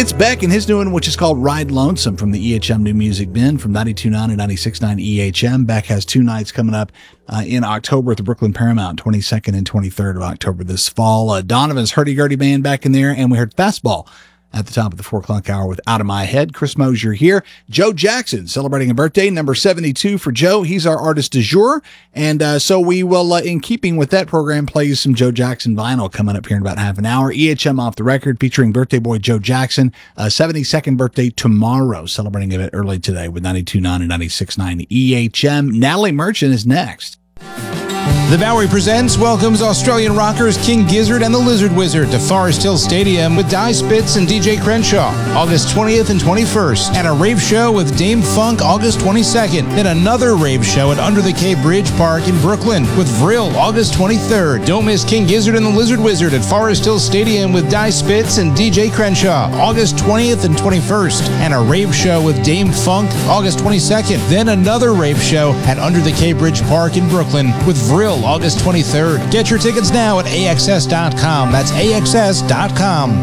It's Beck and his new one, which is called Ride Lonesome from the EHM New Music Bin from 92.9 and 96.9 EHM. Beck has two nights coming up in October at the Brooklyn Paramount, 22nd and 23rd of October this fall. Donovan's Hurdy Gurdy Band back in there, and we heard Fastball at the top of the 4 o'clock hour with Out of My Head. Chris Mosier here. Joe Jackson celebrating a birthday, number 72 for Joe. He's our artist du jour. And so we will, in keeping with that program, play you some Joe Jackson vinyl coming up here in about half an hour. EHM Off the Record featuring birthday boy Joe Jackson. 72nd birthday tomorrow, celebrating a bit early today with 92.9 and 96.9 EHM. Natalie Merchant is next. The Bowery Presents welcomes Australian rockers King Gizzard and the Lizard Wizard to Forest Hill Stadium with Die Spitz and DJ Crenshaw, August 20th and 21st, and a rave show with Dame Funk August 22nd, then another rave show at Under the Cave Bridge Park in Brooklyn with Vril August 23rd. Don't miss King Gizzard and the Lizard Wizard at Forest Hill Stadium with Die Spitz and DJ Crenshaw, August 20th and 21st, and a rave show with Dame Funk August 22nd, then another rave show at Under the Cave Bridge Park in Brooklyn with Vril August 23rd. Get your tickets now at AXS.com. That's AXS.com.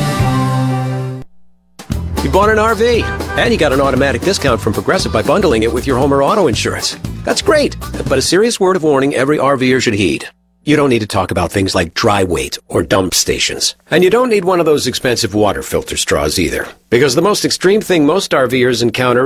You bought an RV, and you got an automatic discount from Progressive by bundling it with your home or auto insurance. That's great, but a serious word of warning every RVer should heed. You don't need to talk about things like dry weight or dump stations. And you don't need one of those expensive water filter straws either. Because the most extreme thing most RVers encounter